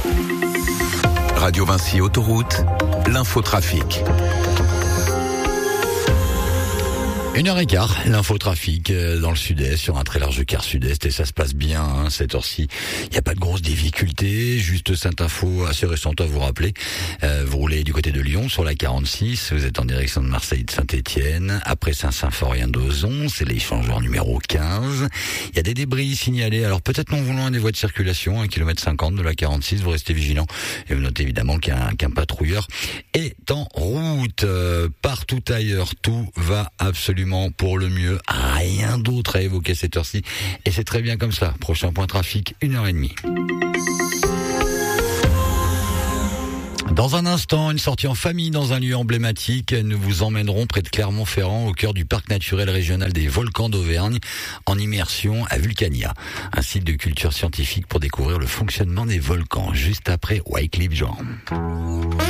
Radio Vinci Autoroute, l'infotrafic. 1h15, l'infotrafic dans le sud-est, sur un très large quart sud-est, et ça se passe bien, cette heure-ci. Il n'y a pas de grosses difficultés, juste cette info assez récente à vous rappeler. Vous roulez du côté de Lyon, sur la 46, vous êtes en direction de Marseille de Saint-Étienne, après Saint-Symphorien d'Ozon, c'est l'échangeur numéro 15. Il y a des débris signalés, alors peut-être non volant des voies de circulation, 1,50 km de la 46, vous restez vigilant, et vous notez évidemment qu'un patrouilleur est en route. Partout ailleurs, tout va absolument pour le mieux, rien d'autre à évoquer cette heure-ci, et c'est très bien comme ça. Prochain point trafic, 1h30. Dans un instant, une sortie en famille dans un lieu emblématique. Nous vous emmènerons près de Clermont-Ferrand, au cœur du parc naturel régional des volcans d'Auvergne, en immersion à Vulcania, un site de culture scientifique pour découvrir le fonctionnement des volcans, juste après Wyclef Jean.